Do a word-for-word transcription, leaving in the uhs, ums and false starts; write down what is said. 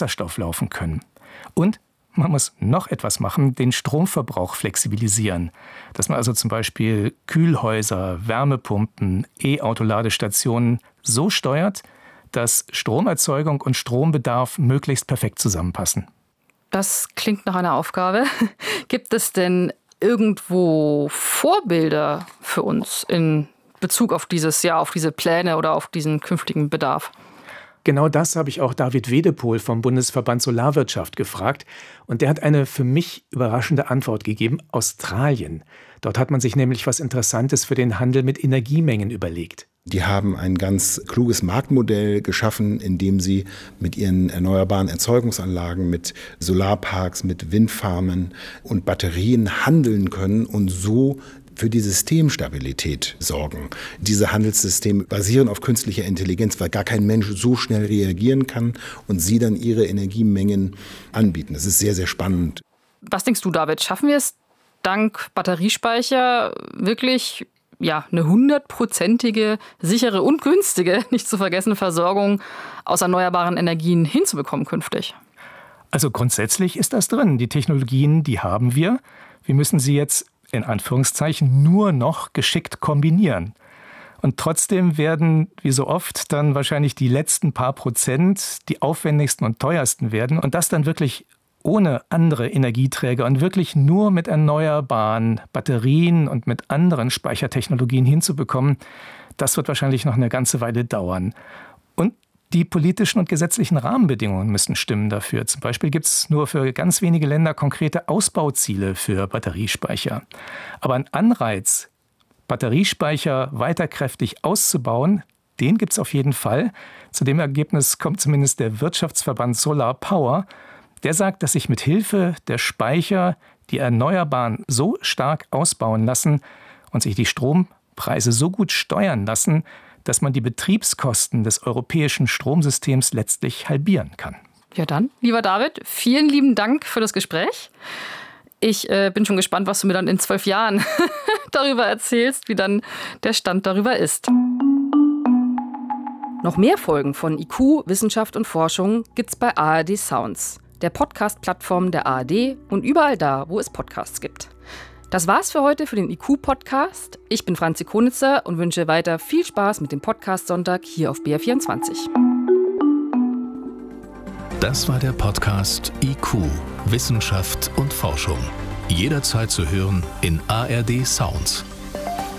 Wasserstoff laufen können. Und man muss noch etwas machen, den Stromverbrauch flexibilisieren. Dass man also zum Beispiel Kühlhäuser, Wärmepumpen, E-Auto-Ladestationen so steuert, dass Stromerzeugung und Strombedarf möglichst perfekt zusammenpassen. Das klingt nach einer Aufgabe. Gibt es denn irgendwo Vorbilder für uns in Bezug auf dieses Jahr, auf diese Pläne oder auf diesen künftigen Bedarf? Genau das habe ich auch David Wedepohl vom Bundesverband Solarwirtschaft gefragt. Und der hat eine für mich überraschende Antwort gegeben: Australien. Dort hat man sich nämlich was Interessantes für den Handel mit Energiemengen überlegt. Die haben ein ganz kluges Marktmodell geschaffen, in dem sie mit ihren erneuerbaren Erzeugungsanlagen, mit Solarparks, mit Windfarmen und Batterien handeln können und so für die Systemstabilität sorgen. Diese Handelssysteme basieren auf künstlicher Intelligenz, weil gar kein Mensch so schnell reagieren kann und sie dann ihre Energiemengen anbieten. Das ist sehr, sehr spannend. Was denkst du, David? Schaffen wir es dank Batteriespeicher wirklich, ja, eine hundertprozentige, sichere und günstige, nicht zu vergessen, Versorgung aus erneuerbaren Energien hinzubekommen künftig? Also grundsätzlich ist das drin. Die Technologien, die haben wir. Wir müssen sie jetzt in Anführungszeichen nur noch geschickt kombinieren. Und trotzdem werden, wie so oft, dann wahrscheinlich die letzten paar Prozent die aufwendigsten und teuersten werden. Und das dann wirklich ohne andere Energieträger und wirklich nur mit erneuerbaren Batterien und mit anderen Speichertechnologien hinzubekommen, das wird wahrscheinlich noch eine ganze Weile dauern. Und die politischen und gesetzlichen Rahmenbedingungen müssen stimmen dafür. Zum Beispiel gibt es nur für ganz wenige Länder konkrete Ausbauziele für Batteriespeicher. Aber ein Anreiz, Batteriespeicher weiter kräftig auszubauen, den gibt es auf jeden Fall. Zu dem Ergebnis kommt zumindest der Wirtschaftsverband Solar Power. Der sagt, dass sich mit Hilfe der Speicher die Erneuerbaren so stark ausbauen lassen und sich die Strompreise so gut steuern lassen, dass man die Betriebskosten des europäischen Stromsystems letztlich halbieren kann. Ja dann, lieber David, vielen lieben Dank für das Gespräch. Ich äh, bin schon gespannt, was du mir dann in zwölf Jahren darüber erzählst, wie dann der Stand darüber ist. Noch mehr Folgen von I Q, Wissenschaft und Forschung gibt's bei A R D Sounds, der Podcast-Plattform der A R D und überall da, wo es Podcasts gibt. Das war's für heute für den I Q-Podcast. Ich bin Franzi Konitzer und wünsche weiter viel Spaß mit dem Podcast Sonntag hier auf B R vierundzwanzig. Das war der Podcast I Q, Wissenschaft und Forschung. Jederzeit zu hören in A R D Sounds.